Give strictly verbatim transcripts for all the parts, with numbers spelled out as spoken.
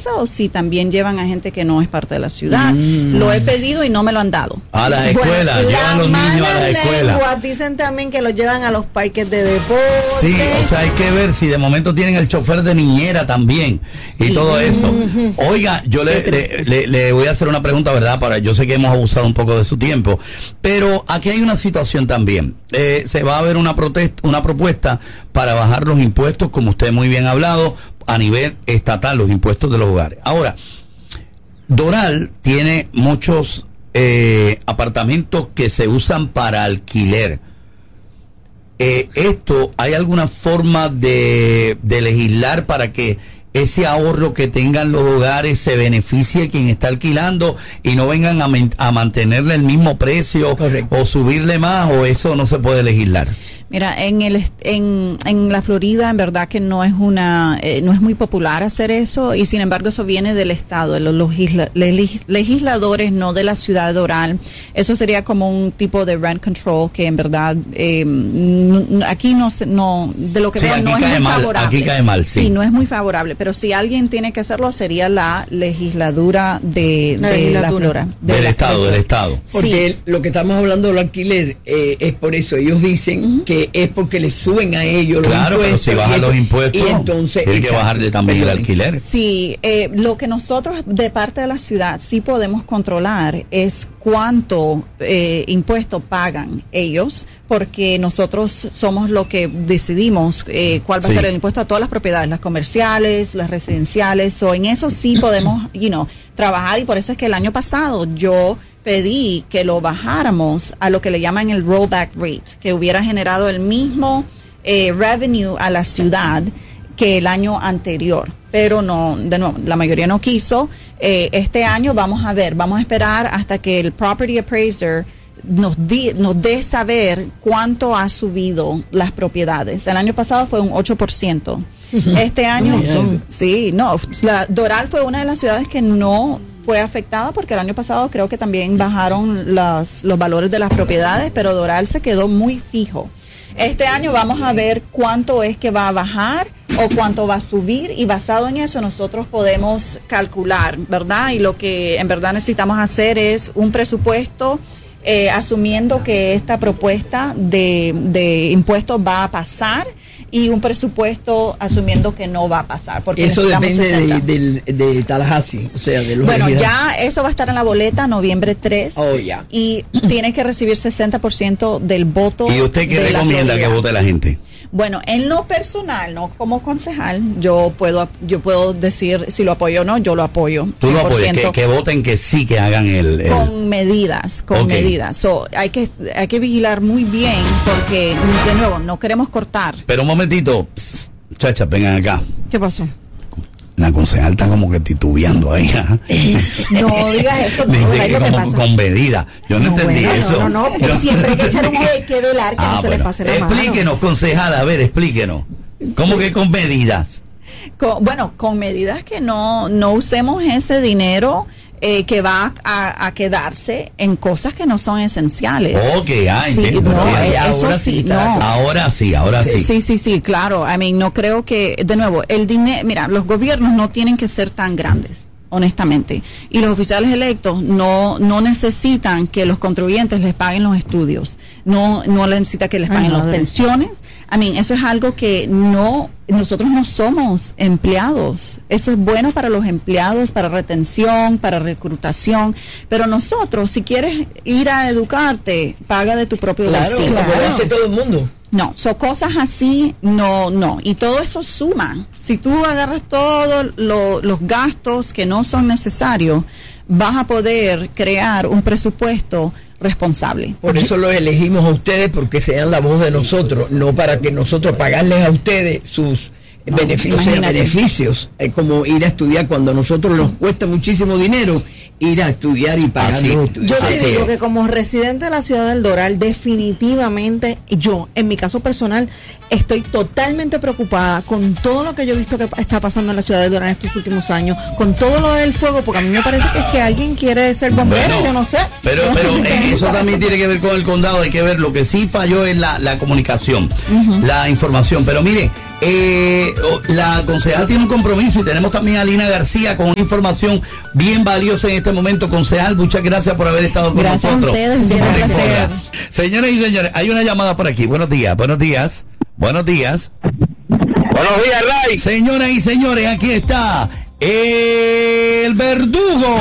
casa o si también llevan a gente que no es parte de la ciudad. Mm. Lo he pedido y no me lo han dado. A las escuelas, Bueno, llevan los niños a la escuela. Lenguas dicen también que los llevan a los parques de deporte. Sí, o sea, hay que ver si de momento tienen el chofer de niñera también y sí. todo eso. Oiga, yo le, le, le, le voy a hacer una pregunta, ¿verdad? Para, yo sé que hemos abusado un poco de su tiempo, pero aquí hay una situación también. Eh, se va a ver una protesta, una propuesta para bajar los impuestos, como usted muy bien ha hablado, a nivel estatal, los impuestos de los hogares. Ahora, Doral tiene muchos eh, apartamentos que se usan para alquiler. Eh, esto, ¿hay alguna forma de, de legislar para que ese ahorro que tengan los hogares se beneficie a quien está alquilando y no vengan a, a mantenerle el mismo precio? Correcto. O subirle más, o eso no se puede legislar? Mira, en el en, en la Florida en verdad que no es una eh, no es muy popular hacer eso, y sin embargo eso viene del estado, de los legisla, legisladores, no de la ciudad de Doral. Eso sería como un tipo de rent control que en verdad eh, aquí no no de lo que sí, veo no es muy mal, favorable. Aquí cae mal, sí. Sí, no es muy favorable, pero si alguien tiene que hacerlo sería la legisladura de, la, de legislatura. la Flora, de del la, estado, de, del estado. Porque sí. lo que estamos hablando del alquiler eh, es por eso ellos dicen uh-huh. que es porque le suben a ellos los claro, impuestos. Pero si bajan los impuestos, y entonces tiene que bajarle también el alquiler. Sí, eh, lo que nosotros de parte de la ciudad sí podemos controlar es cuánto eh, impuesto pagan ellos, porque nosotros somos lo que decidimos eh, cuál va sí. a ser el impuesto a todas las propiedades, las comerciales, las residenciales, o en eso sí podemos, you know, trabajar, y por eso es que el año pasado yo pedí que lo bajáramos a lo que le llaman el rollback rate, que hubiera generado el mismo eh, revenue a la ciudad que el año anterior, pero no, de nuevo, la mayoría no quiso. Eh, este año vamos a ver, vamos a esperar hasta que el property appraiser nos, di, nos dé saber cuánto ha subido las propiedades. El año pasado fue un ocho por ciento. Este año, oh, sí, no, la, Doral fue una de las ciudades que no fue afectada, porque el año pasado creo que también bajaron las, los valores de las propiedades, pero Doral se quedó muy fijo. Este año vamos a ver cuánto es que va a bajar o cuánto va a subir, y basado en eso nosotros podemos calcular, ¿verdad? Y lo que en verdad necesitamos hacer es un presupuesto eh, asumiendo que esta propuesta de, de impuestos va a pasar, y un presupuesto asumiendo que no va a pasar, porque eso depende de, de, de, de Tallahassee, o sea, de los bueno, ya eso va a estar en la boleta noviembre tres. Oh, yeah. Y tiene que recibir sesenta por ciento del voto. ¿Y usted qué recomienda que vote la gente? Bueno, en lo personal, no como concejal, yo puedo yo puedo decir si lo apoyo o no. Yo lo apoyo. Tú lo apoyas, que, que voten, que sí, que hagan el... el... Con medidas, con okay. medidas. So, hay que hay que vigilar muy bien, porque, de nuevo, no queremos cortar. Pero un momentito, chachas, vengan acá. ¿Qué pasó? La concejal está como que titubeando ahí. ¿eh? No digas eso. No, dice que como con medida. Yo no, no entendí bueno, eso. No, no, no, porque siempre hay que echar un ojo, hay que velar que ah, no se bueno. le pase la mano. Explíquenos, concejal, a ver, explíquenos. ¿Cómo que con medidas? Con, bueno, con medidas que no, no usemos ese dinero Eh, que va a, a quedarse en cosas que no son esenciales. Ok, ah, sí, entiendo. No, entiendo. Eso ahora sí, sí, no. Ahora sí, ahora sí. Sí, sí, sí, claro. I mean, no creo que, de nuevo, el dinero, mira, los gobiernos no tienen que ser tan grandes, honestamente, y los oficiales electos no no necesitan que los contribuyentes les paguen los estudios, no no necesita que les paguen Ay, las pensiones. I mean, eso es algo que no, nosotros no somos empleados. Eso es bueno para los empleados, para retención, para reclutación, pero nosotros, si quieres ir a educarte, paga de tu propio claro, bolsillo. Claro, lo hace todo el mundo. No, son cosas así, no, no, y todo eso suma. Si tú agarras todos lo, los gastos que no son necesarios, vas a poder crear un presupuesto responsable. Por eso los elegimos a ustedes, porque sean la voz de nosotros, no para que nosotros pagarles a ustedes sus no, beneficios, o sea, beneficios, eh, como ir a estudiar cuando a nosotros nos cuesta muchísimo dinero ir a estudiar y pagar Así, los estudios. Yo Así te digo es. que como residente de la ciudad del Doral, definitivamente yo, en mi caso personal, estoy totalmente preocupada con todo lo que yo he visto que está pasando en la ciudad del Doral en estos últimos años, con todo lo del fuego, porque a mí me parece que es que alguien quiere ser bombero, bueno, yo no sé. Pero, pero eh, eso también tiene que ver con el condado, hay que ver, lo que sí falló es la, la comunicación, uh-huh. la información. Pero mire, Eh, la concejal tiene un compromiso y tenemos también a Lina García con una información bien valiosa en este momento. Concejal, muchas gracias por haber estado con gracias nosotros. A ustedes, siempre un placer. Señoras y señores, hay una llamada por aquí. Buenos días, buenos días, buenos días. Buenos días, Ray. Señoras y señores, aquí está el Verdugo.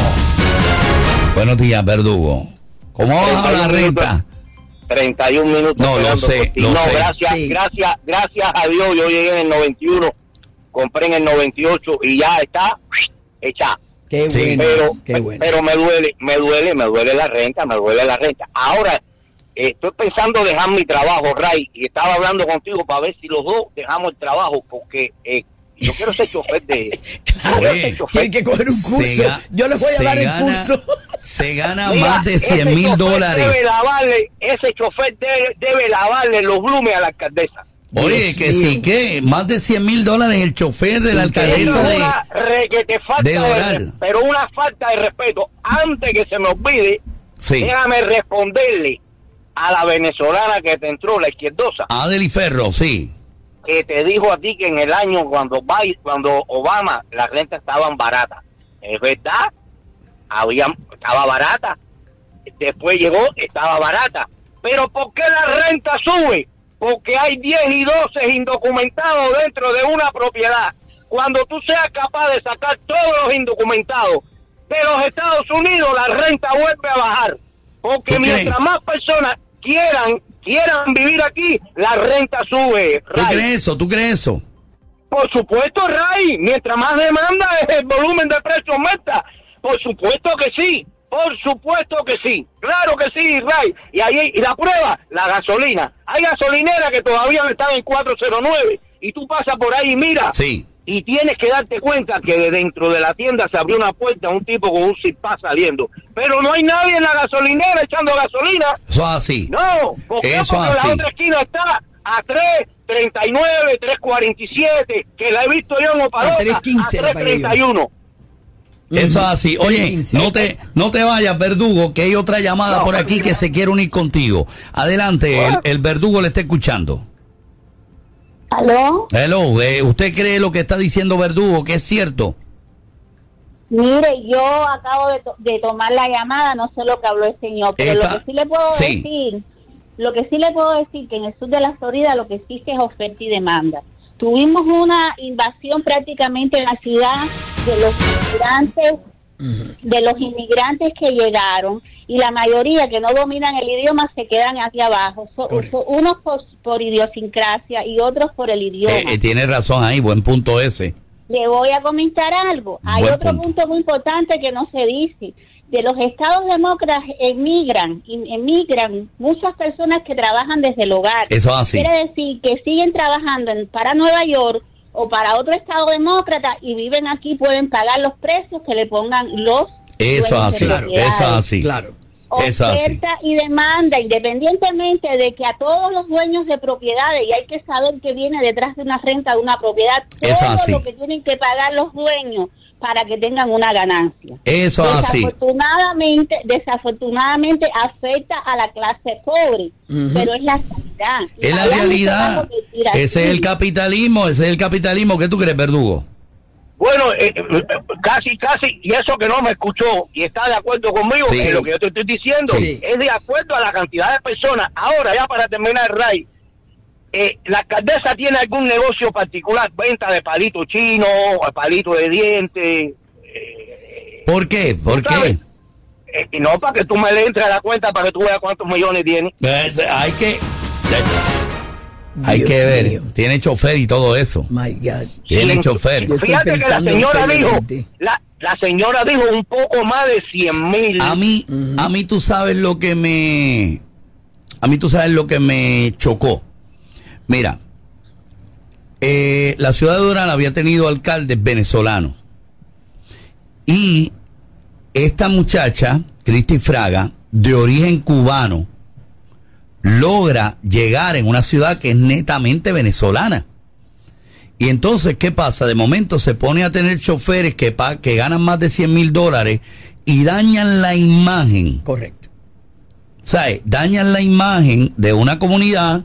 Buenos días, Verdugo. ¿Cómo va la renta? treinta y un minutos. No, lo sé, lo no, sé. gracias, Sí. gracias, gracias a Dios. Yo llegué en el noventa y uno, compré en el noventa y ocho y ya está hecha. Qué Sí. bueno, Pero, qué bueno. pero me duele, me duele, me duele la renta, me duele la renta. Ahora, eh, estoy pensando dejar mi trabajo, Ray, y estaba hablando contigo para ver si los dos dejamos el trabajo, porque eh, yo quiero ser chofer de... yo quiero ser chofer. Tiene que coger un Se curso. ga- Yo les voy a se dar el gana- curso. Se gana Mira, más de ese cien mil chofer dólares. Debe lavarle, ese chofer debe, debe lavarle los blumes a la alcaldesa. Oye, Dios que mío. sí, que más de cien mil dólares el chofer de la Eso alcaldesa es de... una re- que te falta de de Doral. re- pero una falta de respeto. Antes que se me olvide, Sí, déjame responderle a la venezolana que te entró, la izquierdosa, Adeli Ferro, sí. que te dijo a ti que en el año cuando Biden- cuando Obama las rentas estaban baratas. Es verdad, había, estaba barata. Después llegó, estaba barata. Pero ¿por qué la renta sube? Porque hay diez y doce indocumentados dentro de una propiedad. Cuando tú seas capaz de sacar todos los indocumentados de los Estados Unidos, la renta vuelve a bajar. Porque ¿Tú mientras crees? más personas quieran quieran vivir aquí, la renta sube. ¿Tú Ray. crees eso? ¿Tú crees eso? Por supuesto, Ray, mientras más demanda, el volumen de precios aumenta. Por supuesto que sí, por supuesto que sí, claro que sí, Ray. Y ahí, y la prueba, la gasolina. Hay gasolineras que todavía están en cuatro cero nueve y tú pasas por ahí y mira. Sí. Y tienes que darte cuenta que de dentro de la tienda se abrió una puerta, un tipo con un zipá saliendo. Pero no hay nadie en la gasolinera echando gasolina. Eso es así. No, ¿por qué? Eso Porque así. la otra esquina está a tres treinta y nueve, tres cuarenta y siete, que la he visto yo en Opadota, A tres quince la a tres treinta y uno. Eso es así. Oye, quince. no te, no te vayas, Verdugo, que hay otra llamada No, por aquí que se quiere unir contigo. Adelante, el, el Verdugo le está escuchando. ¿Aló? Hello, eh, ¿usted cree lo que está diciendo Verdugo, que es cierto? Mire, yo acabo de, to- de tomar la llamada, no sé lo que habló el señor, pero Esta- lo que sí le puedo sí. decir, lo que sí le puedo decir que en el sur de la Florida lo que existe es oferta y demanda. Tuvimos una invasión prácticamente en la ciudad de los inmigrantes, de los inmigrantes que llegaron, y la mayoría que no dominan el idioma se quedan aquí abajo, So- Correcto. so- unos por, por idiosincrasia y otros por el idioma. Eh, eh, tiene razón ahí, buen punto ese. Le voy a comentar algo. Hay Buen otro punto. punto muy importante que no se dice. De los estados demócratas emigran, in- emigran muchas personas que trabajan desde el hogar. Eso es así. Quiere decir que siguen trabajando en- para Nueva York o para otro estado demócrata y viven aquí, pueden pagar los precios que le pongan los Eso es dueños así, de claro, propiedades. eso es así. Claro. Eso es así. Oferta y demanda, independientemente de que a todos los dueños de propiedades, y hay que saber que viene detrás de una renta de una propiedad, Eso todo así. lo que tienen que pagar los dueños para que tengan una ganancia. Eso es así. Desafortunadamente, desafortunadamente afecta a la clase pobre, pero es la realidad. Es la Hay mucho realidad. más que decir Ese aquí. es el capitalismo, ese es el capitalismo. ¿Qué tú crees, Verdugo? Bueno, eh, eh, casi, casi, y eso que no me escuchó y está de acuerdo conmigo, Sí. que lo que yo te estoy diciendo Sí. es de acuerdo a la cantidad de personas. Ahora, ya para terminar, Ray, eh, la alcaldesa tiene algún negocio particular, venta de palito chino, palito de dientes. Eh, ¿Por qué? ¿Por ¿tú sabes? qué? Eh, y no para que tú me le entres a la cuenta para que tú veas cuántos millones tiene. Eh, Hay que... Hay Dios que ver. mío. Tiene chofer y todo eso. My God. Tiene Y- chofer. Yo estoy Fíjate que la pensando señora dijo, seriamente. la, la señora dijo un poco más de cien mil. A mí, a mí tú sabes lo que me, a mí tú sabes lo que me chocó. Mira, eh, la ciudad de Doral había tenido alcaldes venezolanos y esta muchacha, Cristi Fraga, de origen cubano, logra llegar en una ciudad que es netamente venezolana. Y entonces, ¿qué pasa? De momento se pone a tener choferes que, pa- que ganan más de cien mil dólares y dañan la imagen. Correcto. ¿Sabes? Dañan la imagen de una comunidad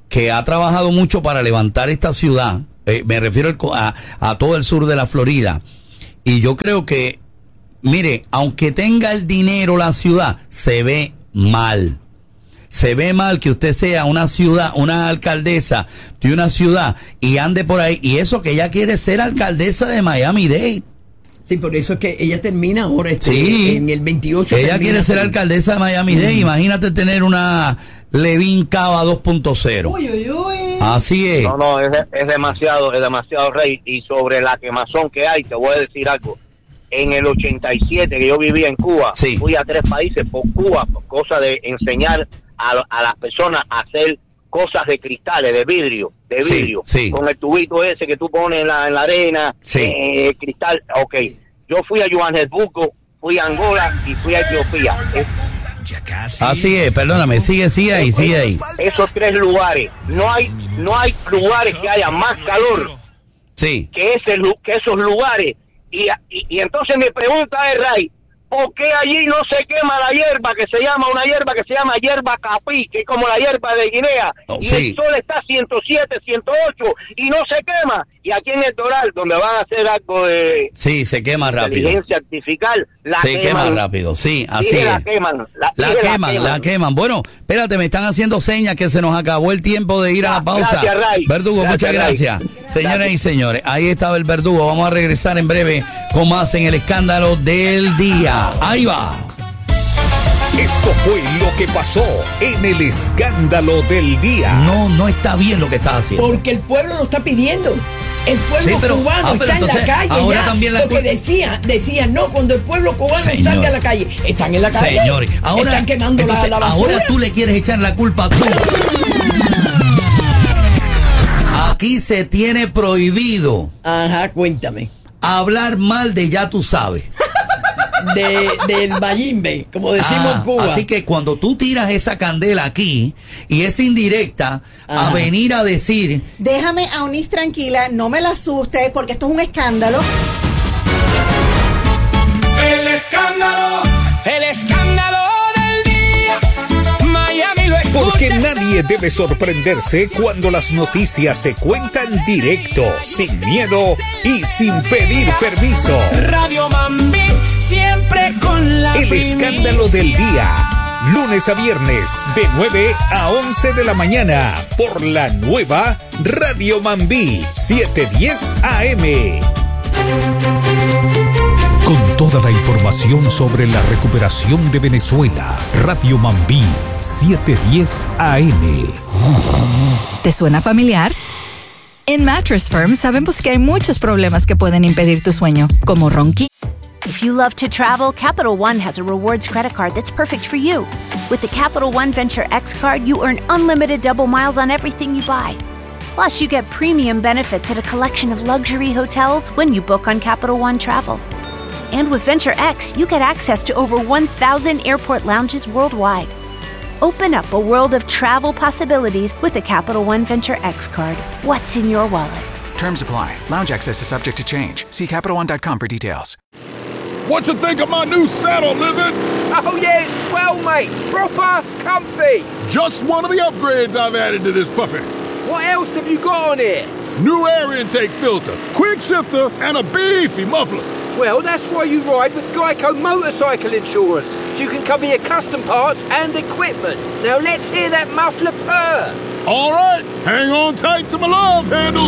que ha trabajado mucho para levantar esta ciudad, eh, me refiero al, a, a todo el sur de la Florida, y yo creo que, mire, aunque tenga el dinero la ciudad, se ve mal. Se ve mal que usted sea una ciudad, una alcaldesa de una ciudad y ande por ahí. Y eso que ella quiere ser alcaldesa de Miami-Dade. Sí, por eso es que ella termina ahora este, sí, en el veintiocho. Ella quiere ser alcaldesa de Miami-Dade. Mm. Imagínate tener una Levin Cava dos punto cero. Uy, uy, uy. Así es. No, no, es, es demasiado, es demasiado, Rey. Y sobre la quemazón que hay, te voy a decir algo. En el ochenta y siete, que yo vivía en Cuba, sí. fui a tres países por Cuba, por cosa de enseñar a, a las personas a hacer cosas de cristales, de vidrio, de vidrio, sí, sí. con el tubito ese que tú pones en la, en la arena, sí. eh, cristal, ok. Yo fui a Johannesburgo, fui a Angola y fui a Etiopía. Es, Así es, perdóname, sigue, sigue ahí, sigue ahí. Esos tres lugares, no hay, no hay lugares que haya más calor sí. que, ese, que esos lugares. Y, y, y entonces mi pregunta es, Ray, ¿por qué allí no se quema la hierba que se llama, una hierba que se llama hierba capí, que es como la hierba de Guinea? Oh, y sí. el sol está a ciento siete, ciento ocho y no se quema. Y aquí en el Doral, donde van a hacer algo de... Sí, se quema rápido. Inteligencia artificial, la se queman. quema rápido, sí, así Dije es. La queman. La, la, queman, la queman, la queman. Bueno, espérate, me están haciendo señas que se nos acabó el tiempo de ir a la pausa. Gracias, Ray. Verdugo, gracias, muchas gracias. Ray. Señoras gracias. y señores, ahí estaba el Verdugo. Vamos a regresar en breve con más en el escándalo del día. Ahí va. Esto fue lo que pasó en el escándalo del día. No, no está bien lo que está haciendo. Porque el pueblo lo está pidiendo. El pueblo sí, pero, cubano ah, pero está entonces, en la calle. Ahora ya. también la Lo que decía, decía, no, cuando el pueblo cubano Señor. salga a la calle. Están en la calle. Señores, ahora, están quemando entonces, la, la basura. Ahora tú le quieres echar la culpa a tú. Aquí se tiene prohibido. Ajá, cuéntame. Hablar mal de ya tú sabes. De, del Bayimbe, como decimos ah, en Cuba. Así que cuando tú tiras esa candela aquí y es indirecta, Ajá. a venir a decir... Déjame a Eunice tranquila, no me la asuste, porque esto es un escándalo. El escándalo, el escándalo del día. Miami lo escucha. Porque nadie debe sorprenderse cuando las noticias se cuentan directo, sin miedo y sin pedir permiso. Radio Mambi, siempre con la El escándalo del día, lunes a viernes, de nueve a once de la mañana, por la nueva Radio Mambi, setecientos diez A M. Con toda la información sobre la recuperación de Venezuela, Radio Mambi, setecientos diez A M. ¿Te suena familiar? En Mattress Firm sabemos que hay muchos problemas que pueden impedir tu sueño, como ronquidos. If you love to travel, Capital One has a rewards credit card that's perfect for you. With the Capital One Venture X card, you earn unlimited double miles on everything you buy. Plus, you get premium benefits at a collection of luxury hotels when you book on Capital One Travel. And with Venture X, you get access to over one thousand airport lounges worldwide. Open up a world of travel possibilities with the Capital One Venture X card. What's in your wallet? Terms apply. Lounge access is subject to change. See Capital One dot com for details. What you think of my new saddle, Lizard? Oh yeah, it's swell, mate. Proper comfy. Just one of the upgrades I've added to this puppy. What else have you got on here? New air intake filter, quick shifter, and a beefy muffler. Well, that's why you ride with Geico Motorcycle Insurance. So you can cover your custom parts and equipment. Now let's hear that muffler purr. All right, hang on tight to my love handles.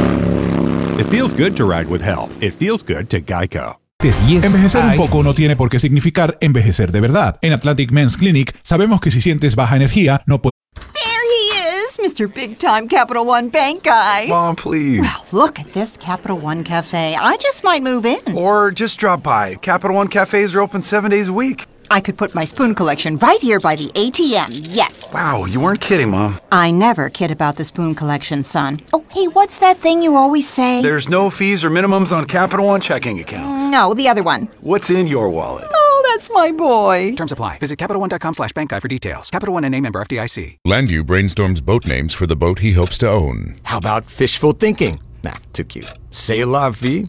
It feels good to ride with help. It feels good to Geico. Envejecer un poco no tiene por qué significar envejecer de verdad. En Atlantic Men's Clinic sabemos que si sientes baja energía, no puedes... There he is, Mister Big Time Capital One Bank Guy. Mom, please. Well, look at this Capital One Cafe. I just might move in. Or just drop by. Capital One cafes are open seven days a week. I could put my spoon collection right here by the A T M, yes. Wow, you weren't kidding, Mom. I never kid about the spoon collection, son. Oh, hey, what's that thing you always say? There's no fees or minimums on Capital One checking accounts. No, the other one. What's in your wallet? Oh, that's my boy. Terms apply. Visit Capital One dot com slash bank guy for details. Capital One N A member F D I C. Landu brainstorms boat names for the boat he hopes to own. How about fishful thinking? Nah, too cute. C'est la vie.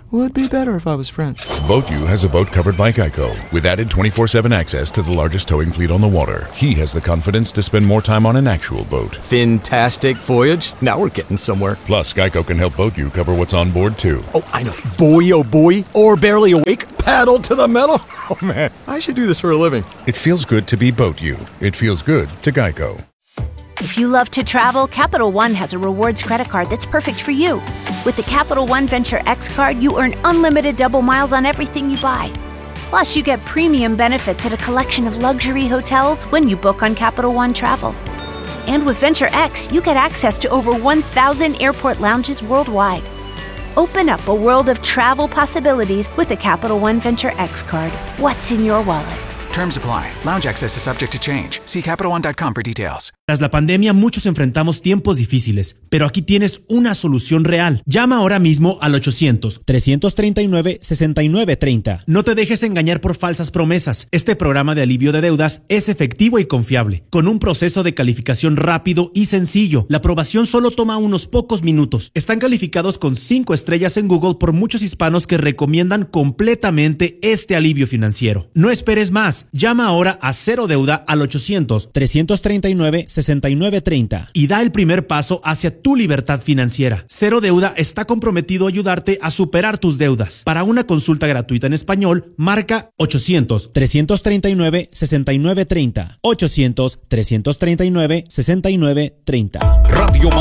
would be better if I was French. Boat U has a boat covered by Geico with added twenty-four seven access to the largest towing fleet on the water. He has the confidence to spend more time on an actual boat. Fantastic voyage. Now we're getting somewhere. Plus, Geico can help Boat U cover what's on board too. Oh, I know. Boy, oh boy, or barely awake, paddle to the metal. Oh man, I should do this for a living. It feels good to be Boat U. It feels good to Geico. If you love to travel, Capital One has a rewards credit card that's perfect for you. With the Capital One Venture X card, you earn unlimited double miles on everything you buy. Plus, you get premium benefits at a collection of luxury hotels when you book on Capital One Travel. And with Venture X, you get access to over one thousand airport lounges worldwide. Open up a world of travel possibilities with the Capital One Venture X card. What's in your wallet? Terms apply. Lounge access is subject to change. See Capital One dot com for details. Tras la pandemia, muchos enfrentamos tiempos difíciles, pero aquí tienes una solución real. Llama ahora mismo al ochocientos, trescientos treinta y nueve, sesenta y nueve treinta. No te dejes engañar por falsas promesas. Este programa de alivio de deudas es efectivo y confiable, con un proceso de calificación rápido y sencillo. La aprobación solo toma unos pocos minutos. Están calificados con cinco estrellas en Google por muchos hispanos que recomiendan completamente este alivio financiero. No esperes más. Llama ahora a Cero Deuda al ochocientos, trescientos treinta y nueve, sesenta y nueve treinta y da el primer paso hacia tu libertad financiera. Cero Deuda está comprometido a ayudarte a superar tus deudas. Para una consulta gratuita en español, marca ochocientos, trescientos treinta y nueve, sesenta y nueve treinta. ochocientos, trescientos treinta y nueve, sesenta y nueve treinta. Radio